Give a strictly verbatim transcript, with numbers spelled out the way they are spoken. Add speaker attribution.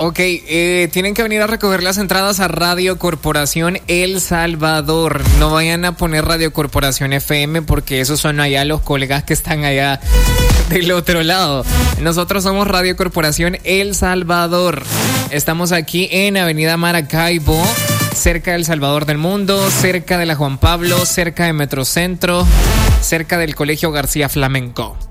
Speaker 1: Ok, eh, tienen que venir a recoger las entradas a Radio Corporación El Salvador. No vayan a poner Radio Corporación F M porque esos son allá los colegas que están allá del otro lado. Nosotros somos Radio Corporación El Salvador. Estamos aquí en Avenida Maracaibo, cerca del Salvador del Mundo, cerca de la Juan Pablo, cerca de Metrocentro, cerca del Colegio García Flamenco.